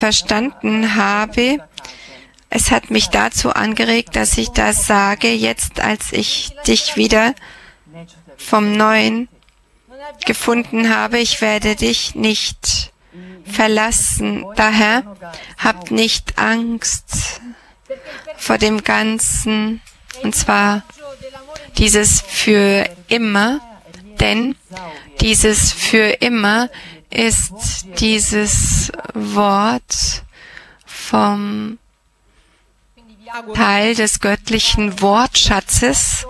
verstanden habe, es hat mich dazu angeregt, dass ich das sage, jetzt als ich dich wieder vom Neuen gefunden habe. Ich werde dich nicht verlassen. Daher habt nicht Angst vor dem Ganzen, und zwar dieses für immer, denn dieses für immer ist dieses Wort vom Teil des göttlichen Wortschatzes.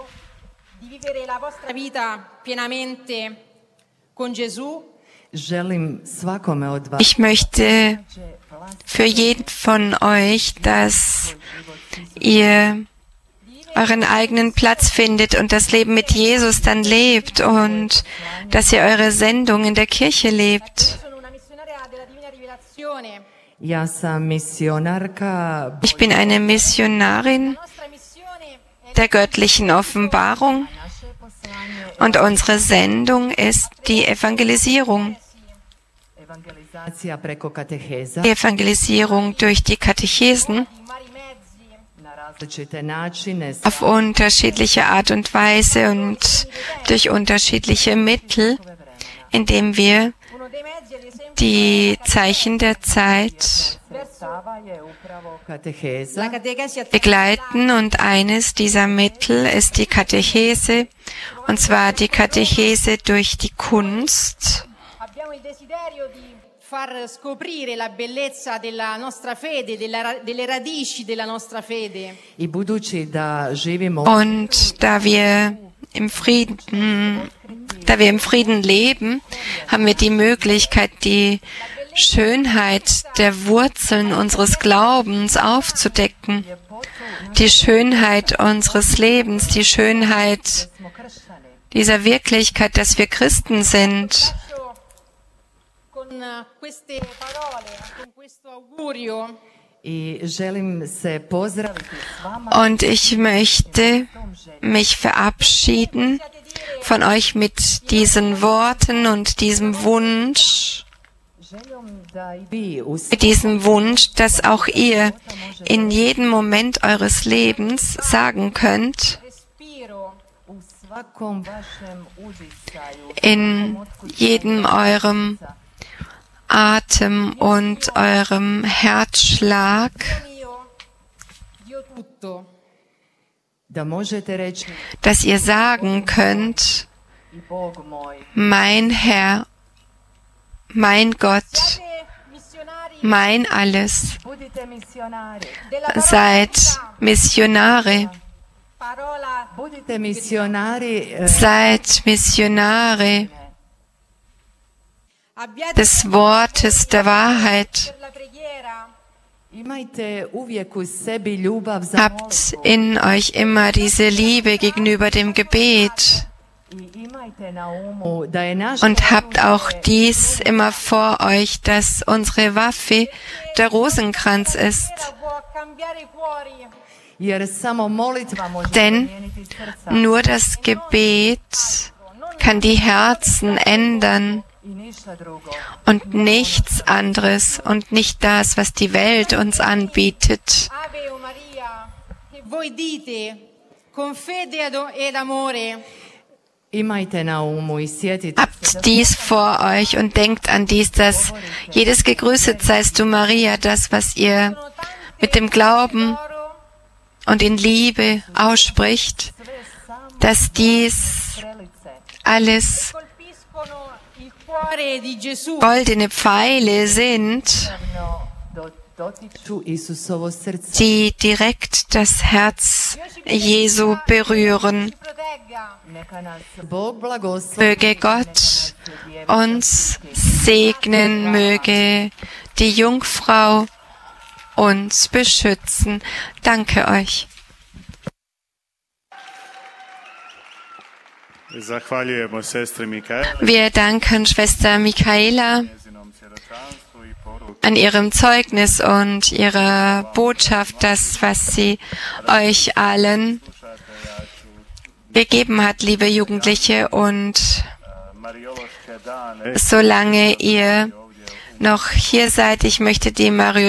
Ich möchte für jeden von euch, dass ihr euren eigenen Platz findet und das Leben mit Jesus dann lebt und dass ihr eure Sendung in der Kirche lebt. Ich bin eine Missionarin der göttlichen Offenbarung und unsere Sendung ist die Evangelisierung. Die Evangelisierung durch die Katechesen auf unterschiedliche Art und Weise und durch unterschiedliche Mittel, indem wir die Zeichen der Zeit begleiten. Und eines dieser Mittel ist die Katechese, und zwar die Katechese durch die Kunst. Far scoprire la bellezza della nostra fede, delle radici della nostra fede. Und da wir im Frieden leben, haben wir die Möglichkeit, die Schönheit der Wurzeln unseres Glaubens aufzudecken, die Schönheit unseres Lebens, die Schönheit dieser Wirklichkeit, dass wir Christen sind. Und ich möchte mich verabschieden von euch mit diesen Worten und diesem Wunsch, dass auch ihr in jedem Moment eures Lebens sagen könnt, in jedem eurem Atem und eurem Herzschlag, dass ihr sagen könnt, mein Herr, mein Gott, mein Alles. Seid Missionare. Seid Missionare des Wortes der Wahrheit. Habt in euch immer diese Liebe gegenüber dem Gebet und habt auch dies immer vor euch, dass unsere Waffe der Rosenkranz ist. Denn nur das Gebet kann die Herzen ändern und nichts anderes und nicht das, was die Welt uns anbietet. Habt dies vor euch und denkt an dies, dass jedes gegrüßet seist du, Maria, das, was ihr mit dem Glauben und in Liebe ausspricht, dass dies alles goldene Pfeile sind, die direkt das Herz Jesu berühren. Möge Gott uns segnen, möge die Jungfrau uns beschützen. Danke euch. Wir danken Schwester Michaela an ihrem Zeugnis und ihrer Botschaft, das, was sie euch allen gegeben hat, liebe Jugendliche. Und solange ihr noch hier seid. Ich möchte die